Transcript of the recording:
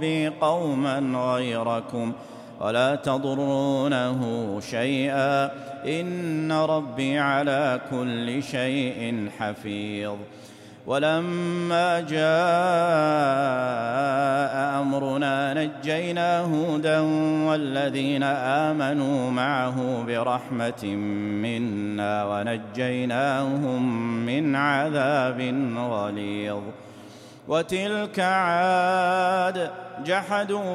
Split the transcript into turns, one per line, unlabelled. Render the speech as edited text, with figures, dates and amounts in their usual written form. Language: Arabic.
ربي قوما غيركم ولا تضرونه شيئا إن ربي على كل شيء حفيظ. ولما جاء أمرنا نجينا هودا والذين آمنوا معه برحمة منا ونجيناهم من عذاب غليظ. وتلك عاد جحدوا